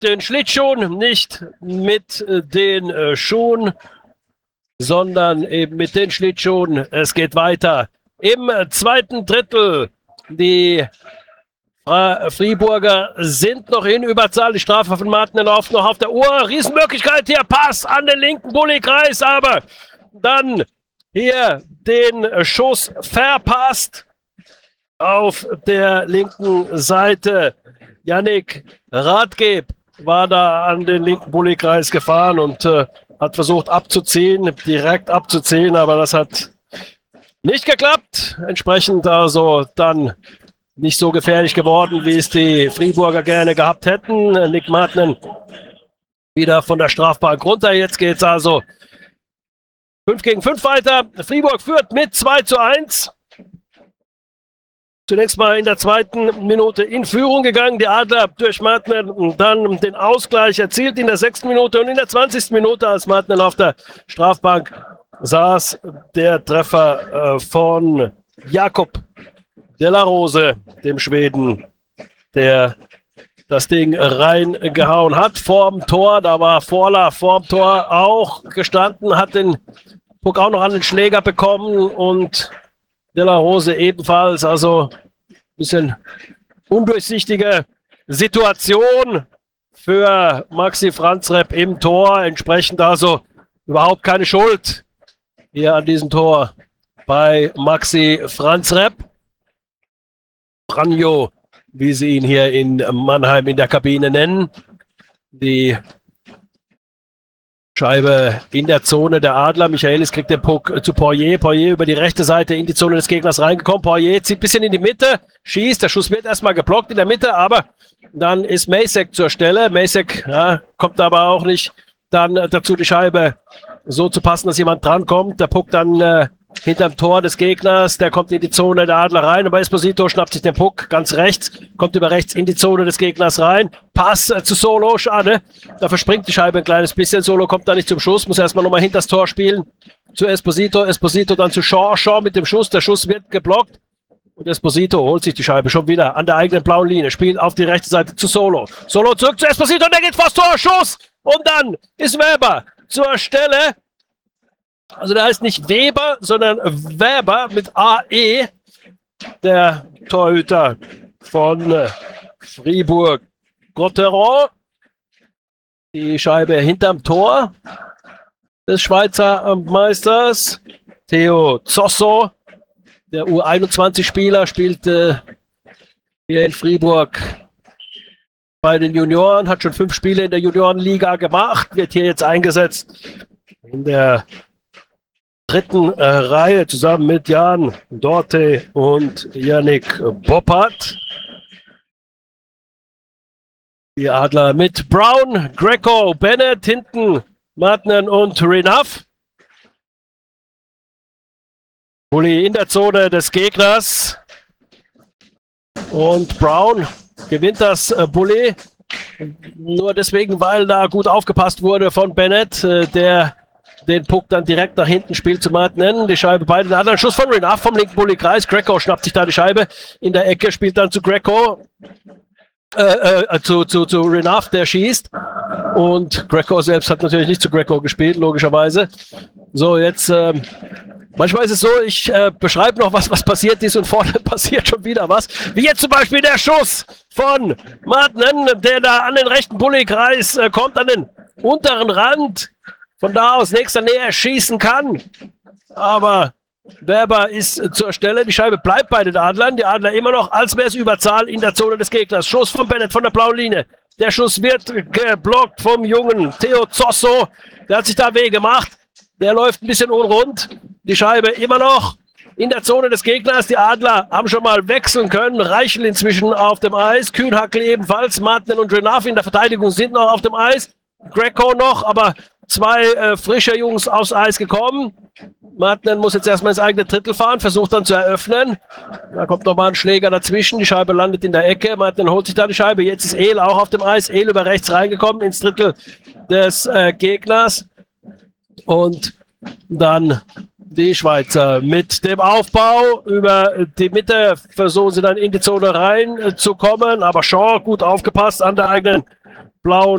den Schlittschuhen, nicht mit den Schuhen, sondern eben mit den Schlittschuhen. Es geht weiter. Im zweiten Drittel. Die Friburger sind noch in Überzahl. Die Strafe von Martin läuft noch auf der Uhr. Riesenmöglichkeit hier. Pass an den linken Bulli-Kreis, aber dann hier den Schuss verpasst. Auf der linken Seite Yannick Radgeb war da an den linken Bulli-Kreis gefahren und hat versucht abzuziehen, direkt abzuziehen, aber das hat nicht geklappt. Entsprechend also dann nicht so gefährlich geworden, wie es die Friburger gerne gehabt hätten. Nick Martinen wieder von der Strafbank runter. Jetzt geht es also 5 gegen 5 weiter. Fribourg führt mit 2:1. Zunächst mal in der zweiten Minute in Führung gegangen. Die Adler durch Martinen dann den Ausgleich erzielt in der 6. Minute und in der 20. Minute, als Martinen auf der Strafbank saß, der Treffer von Jakob de la Rose, dem Schweden, der das Ding reingehauen hat. Vorm Tor, da war Vorler vorm Tor auch gestanden, hat den Puck auch noch an den Schläger bekommen und de la Rose ebenfalls. Also ein bisschen undurchsichtige Situation für Maxi Franzreb im Tor. Entsprechend also überhaupt keine Schuld hier an diesem Tor bei Maxi Franzreb. Franjo, wie sie ihn hier in Mannheim in der Kabine nennen. Die Scheibe in der Zone der Adler. Michaelis kriegt den Puck zu Poirier. Poirier über die rechte Seite in die Zone des Gegners reingekommen. Poirier zieht ein bisschen in die Mitte, schießt. Der Schuss wird erstmal geblockt in der Mitte, aber dann ist Macek zur Stelle. Macek kommt aber auch nicht dann dazu, die Scheibe so zu passen, dass jemand drankommt. Der Puck dann hinterm Tor des Gegners, der kommt in die Zone der Adler rein, aber Esposito schnappt sich den Puck ganz rechts, kommt über rechts in die Zone des Gegners rein, Pass zu Solo, schade, da verspringt die Scheibe ein kleines bisschen, Solo kommt da nicht zum Schuss, muss erstmal nochmal hinter das Tor spielen, zu Esposito, Esposito dann zu Shaw, Shaw mit dem Schuss, der Schuss wird geblockt und Esposito holt sich die Scheibe schon wieder an der eigenen blauen Linie, spielt auf die rechte Seite zu Solo, Solo zurück zu Esposito und der geht vors Tor, Schuss und dann ist Weber zur Stelle. Also der heißt nicht Weber, sondern Weber mit AE, der Torhüter von Fribourg-Gotteron. Die Scheibe hinterm Tor des Schweizer Meisters. Theo Zosso, der U21-Spieler, spielte hier in Fribourg bei den Junioren, hat schon 5 Spiele in der Juniorenliga gemacht, wird hier jetzt eingesetzt in der dritten Reihe zusammen mit Jan Dorte und Yannick Boppert. Die Adler mit Brown, Greco, Bennett, hinten Martinen und Renaff. Bulli in der Zone des Gegners. Und Brown gewinnt das Bulli. Nur deswegen, weil da gut aufgepasst wurde von Bennett, der den Puck dann direkt nach hinten spielt zu Martinen. Die Scheibe bei den anderen. Schuss von Renaff vom linken Bulli-Kreis. Greco schnappt sich da die Scheibe in der Ecke, spielt dann zu Greco. Zu Renaff, der schießt. Und Greco selbst hat natürlich nicht zu Greco gespielt, logischerweise. So, jetzt, manchmal ist es so, ich beschreibe noch, was passiert ist und vorne passiert schon wieder was. Wie jetzt zum Beispiel der Schuss von Martinen, der da an den rechten Bulli-Kreis kommt, an den unteren Rand. Von da aus nächster Nähe schießen kann. Aber Weber ist zur Stelle. Die Scheibe bleibt bei den Adlern. Die Adler immer noch, als wäre es Überzahl in der Zone des Gegners. Schuss von Bennett von der blauen Linie. Der Schuss wird geblockt vom jungen Theo Zosso. Der hat sich da weh gemacht. Der läuft ein bisschen unrund. Die Scheibe immer noch in der Zone des Gegners. Die Adler haben schon mal wechseln können. Reichel inzwischen auf dem Eis. Kühnhackel ebenfalls. Martinen und Renaff in der Verteidigung sind noch auf dem Eis. Greco noch, aber 2 frische Jungs aufs Eis gekommen. Martinen muss jetzt erstmal ins eigene Drittel fahren, versucht dann zu eröffnen. Da kommt nochmal ein Schläger dazwischen, die Scheibe landet in der Ecke. Martinen holt sich da die Scheibe. Jetzt ist El auch auf dem Eis. El über rechts reingekommen ins Drittel des Gegners. Und dann die Schweizer mit dem Aufbau über die Mitte versuchen sie dann in die Zone reinzukommen. Aber Shaw gut aufgepasst an der eigenen blauen